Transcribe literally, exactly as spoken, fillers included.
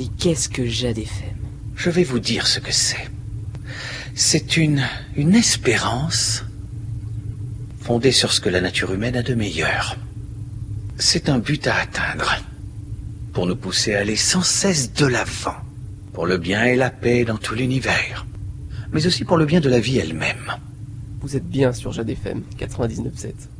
qu'est-ce que Jade F M? Je vais vous dire ce que c'est. C'est une, une espérance fondée sur ce que la nature humaine a de meilleur. C'est un but à atteindre, pour nous pousser à aller sans cesse de l'avant, pour le bien et la paix dans tout l'univers, mais aussi pour le bien de la vie elle-même. Vous êtes bien sur Jade F M quatre-vingt-dix-neuf sept.